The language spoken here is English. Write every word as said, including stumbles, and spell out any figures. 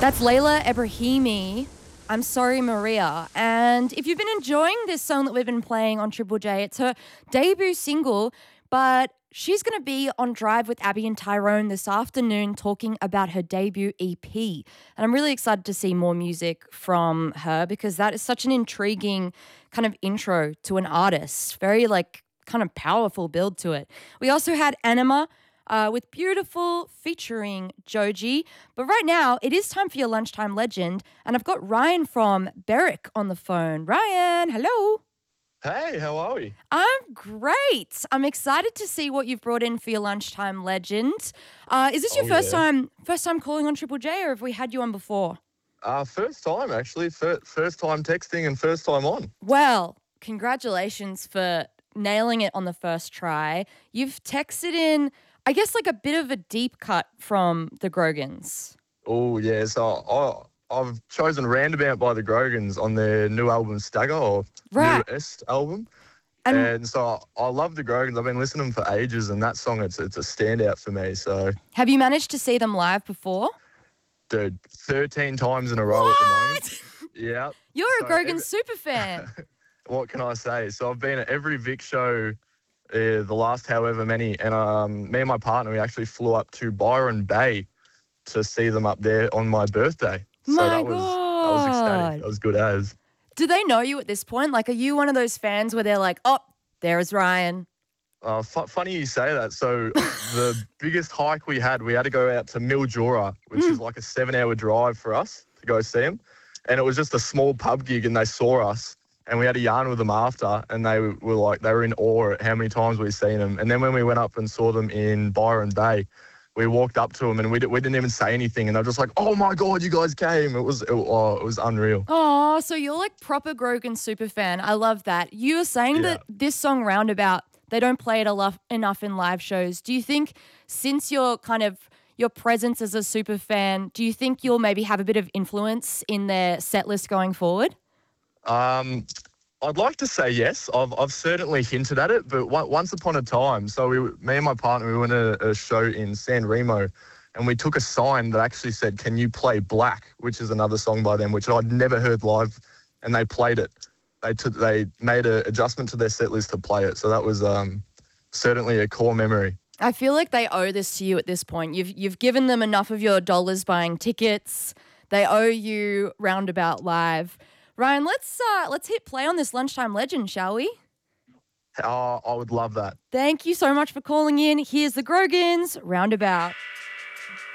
That's Layla Ebrahimi. I'm Sorry, Maria. And if you've been enjoying this song that we've been playing on Triple J, it's her debut single, but she's going to be on Drive with Abby and Tyrone this afternoon talking about her debut E P. And I'm really excited to see more music from her because that is such an intriguing kind of intro to an artist. Very like kind of powerful build to it. We also had Anima Uh, with Beautiful featuring Joji. But right now, it is time for your lunchtime legend, and I've got Ryan from Berwick on the phone. Ryan, hello. Hey, how are we? I'm great. I'm excited to see what you've brought in for your lunchtime legend. Uh, is this your Oh, first yeah. time first time calling on Triple J, or have we had you on before? Uh, first time, actually. First, first time texting and first time on. Well, congratulations for nailing it on the first try. You've texted in, I guess, like a bit of a deep cut from the Grogans. Oh, yeah. So I, I've chosen Roundabout by the Grogans on their new album, Stagger, or Right. newest album. And And so I, I love the Grogans. I've been listening to them for ages, and that song, it's, it's a standout for me. So, have you managed to see them live before? dude, thirteen times in a row at the moment. Yeah. You're a So Grogan every- super fan. What can I say? So I've been at every Vic show uh, the last however many, and um, me and my partner, we actually flew up to Byron Bay to see them up there on my birthday. So My that was that was ecstatic. God. That was good as. Do they know you at this point? Like, are you one of those fans where they're like, oh, there's Ryan? Uh, fu- funny you say that. So the biggest hike we had, we had to go out to Mildura, which is like a seven-hour drive for us to go see them. And it was just a small pub gig, and they saw us. And we had a yarn with them after, and they were like, they were in awe at how many times we'd seen them. And then when we went up and saw them in Byron Bay, we walked up to them and we, d- we didn't even say anything. And they were just like, oh my God, you guys came. It was, it, oh, it was unreal. Oh, so you're like proper Grogan super fan. I love that. You were saying Yeah. that this song Roundabout, they don't play it enough, enough in live shows. Do you think since your kind of your presence as a super fan, do you think you'll maybe have a bit of influence in their set list going forward? Um, I'd like to say yes. I've I've certainly hinted at it, but one, once upon a time, so we, me and my partner, we went to a show in San Remo, and we took a sign that actually said, "Can you play Black?" which is another song by them, which I'd never heard live, and they played it. They took they made an adjustment to their set list to play it, so that was um, certainly a core memory. I feel like they owe this to you at this point. You've you've given them enough of your dollars buying tickets. They owe you Roundabout Live. Ryan, let's uh, let's hit play on this lunchtime legend, shall we? Oh, I would love that. Thank you so much for calling in. Here's the Grogans, Roundabout.